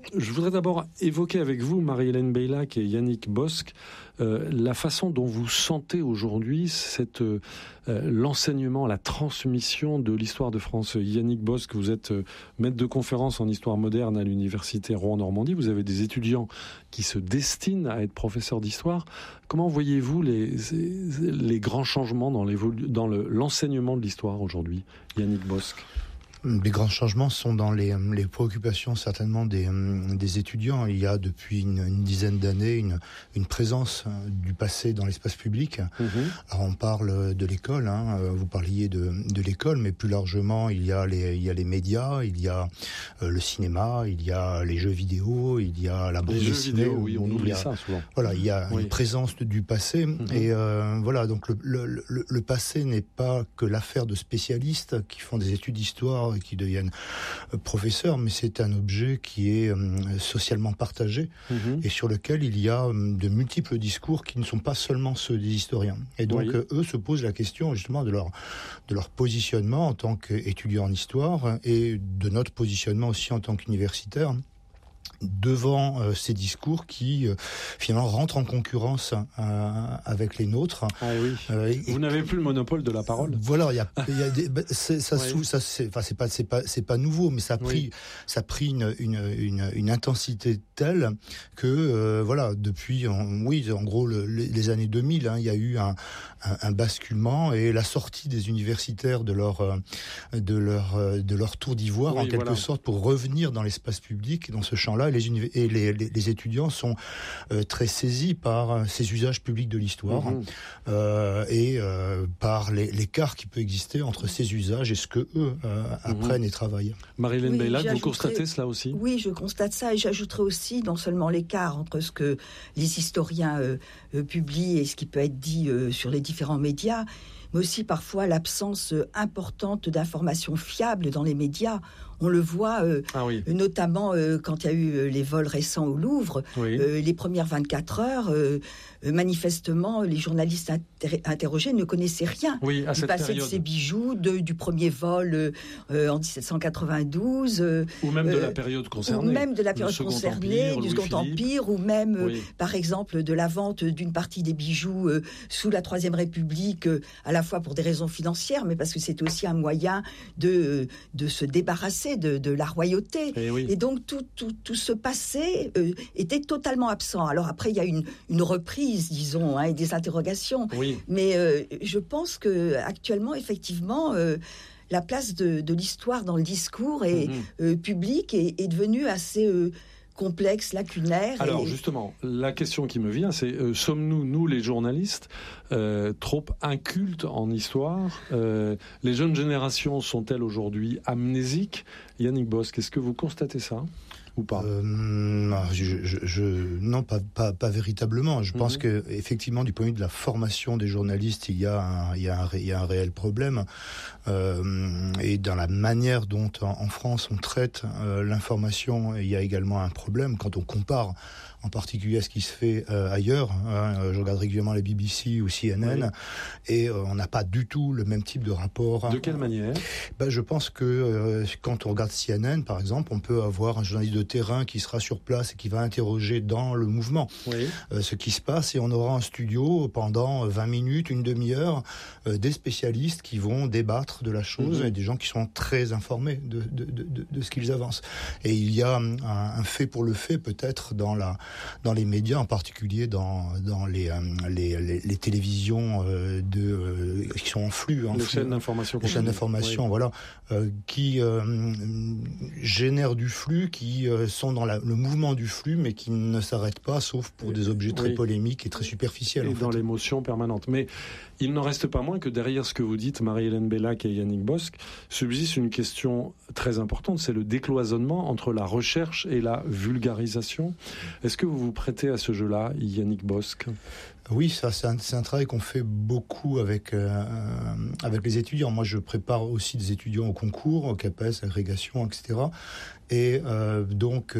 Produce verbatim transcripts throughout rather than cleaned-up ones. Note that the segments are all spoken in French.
Je voudrais d'abord évoquer avec vous, Marie-Hélène Beylac et Yannick Bosc, euh, la façon dont vous sentez aujourd'hui cette, euh, l'enseignement, la transmission de l'histoire de France. Yannick Bosc, vous êtes euh, maître de conférence en histoire moderne à l'université Rouen-Normandie. Vous avez des étudiants qui se destinent à être professeurs d'histoire. Comment voyez-vous les, les grands changements dans, dans le, l'enseignement de l'histoire aujourd'hui, Yannick Bosc ? Les grands changements sont dans les, les préoccupations certainement des, des étudiants. Il y a depuis une, une dizaine d'années une, une présence du passé dans l'espace public. Mmh. Alors on parle de l'école, hein, vous parliez de, de l'école, mais plus largement il y a les, il y a les médias, il y a euh, le cinéma, il y a les jeux vidéo, il y a la bande dessinée. Les jeux vidéo, oui, on oublie a, ça souvent. Voilà, il y a oui. une présence du passé mmh. et euh, voilà, donc le, le, le, le passé n'est pas que l'affaire de spécialistes qui font des études d'histoire et qui deviennent professeurs, mais c'est un objet qui est euh, socialement partagé mmh. et sur lequel il y a euh, de multiples discours qui ne sont pas seulement ceux des historiens. Et donc oui. euh, eux se posent la question justement de leur de leur positionnement en tant qu'étudiants en histoire et de notre positionnement aussi en tant qu'universitaire devant euh, ces discours qui euh, finalement rentrent en concurrence euh, avec les nôtres. Ah oui. Euh, Vous et, n'avez plus le monopole de la parole. Voilà, il y a, il y a des, c'est, ça, ouais. sous, ça, c'est, enfin, c'est pas, c'est pas, c'est pas nouveau, mais ça a pris, oui. ça a pris une, une, une, une intensité telle que, euh, voilà, depuis, en, oui, en gros, le, les années deux mille, hein, il y a eu un, un, un basculement et la sortie des universitaires de leur, de leur, de leur tour d'ivoire, oui, en quelque voilà. sorte, pour revenir dans l'espace public, dans ce champ-là. Les univers- et les, les, les étudiants sont euh, très saisis par euh, ces usages publics de l'histoire mmh. euh, et euh, par les, l'écart qui peut exister entre ces usages et ce que eux euh, apprennent mmh. et travaillent. Marie-Hélène oui, Beylac, vous constatez cela aussi ? Oui, je constate ça et j'ajouterai aussi non seulement l'écart entre ce que les historiens euh, euh, publient et ce qui peut être dit euh, sur les différents médias, mais aussi parfois l'absence euh, importante d'informations fiables dans les médias. On le voit euh, ah oui. notamment euh, quand il y a eu euh, les vols récents au Louvre, oui. euh, les premières vingt-quatre heures, euh, euh, manifestement, les journalistes inter- interrogés ne connaissaient rien oui, à du cette passé période. de ces bijoux, de, du premier vol euh, en dix-sept cent quatre-vingt-douze. Euh, ou même de la période concernée. Ou même de la période concernée, du Second Empire, ou même, oui. euh, par exemple, de la vente d'une partie des bijoux euh, sous la Troisième République, euh, à la fois pour des raisons financières, mais parce que c'était aussi un moyen de, de se débarrasser De, de la royauté. Et, oui. et donc tout, tout, tout ce passé euh, était totalement absent. Alors après, il y a une, une reprise, disons, hein, et des interrogations. Oui. Mais euh, je pense qu'actuellement, effectivement, euh, la place de, de l'histoire dans le discours est, mm-hmm. euh, public est, est devenue assez... Euh, complexe, lacunaire. Alors et... justement, la question qui me vient, c'est euh, sommes-nous, nous les journalistes, euh, trop incultes en histoire ? euh, Les jeunes générations sont-elles aujourd'hui amnésiques ? Yannick Bosc, est-ce que vous constatez ça ? Ou pas euh, je, je, je, Non, pas, pas, pas véritablement. Je mmh. pense que effectivement, du point de vue de la formation des journalistes, il y a un, il y a un, il y a un réel problème. Euh, et dans la manière dont, en, en France, on traite euh, l'information, il y a également un problème quand on compare, en particulier à ce qui se fait euh, ailleurs. Hein. Je regarde régulièrement la B B C ou C N N, oui. et euh, on n'a pas du tout le même type de rapport. De quelle manière ? Ben, je pense que euh, quand on regarde C N N, par exemple, on peut avoir un journaliste de terrain qui sera sur place et qui va interroger dans le mouvement oui. euh, ce qui se passe, et on aura en studio pendant vingt minutes, une demi-heure, euh, des spécialistes qui vont débattre de la chose, mmh. et des gens qui sont très informés de, de, de, de, de ce qu'ils avancent. Et il y a un, un fait pour le fait, peut-être, dans la dans les médias, en particulier dans dans les euh, les, les, les télévisions euh, de euh, qui sont en flux, en les flux, chaînes d'information, les chaînes d'information, oui. voilà, euh, qui euh, génèrent du flux, qui euh, sont dans la, le mouvement du flux, mais qui ne s'arrêtent pas, sauf pour des objets très oui. polémiques et très superficiels. Et en dans fait. l'émotion permanente. Mais il n'en reste pas moins que derrière ce que vous dites, Marie-Hélène Beylac et Yannick Bosc, subsiste une question très importante, c'est le décloisonnement entre la recherche et la vulgarisation. Est-ce que vous vous prêtez à ce jeu-là, Yannick Bosc ? Oui, ça, c'est un, c'est un travail qu'on fait beaucoup avec euh, avec les étudiants. Moi, je prépare aussi des étudiants au concours, au CAPES, agrégation, et cetera. Et euh, donc,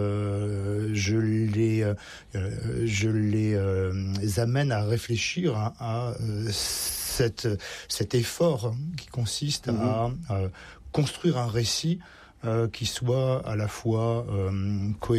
euh, je les euh, je les euh, amène à réfléchir à, à euh, cette cet effort qui consiste mmh. à, à construire un récit euh, qui soit à la fois euh, cohérent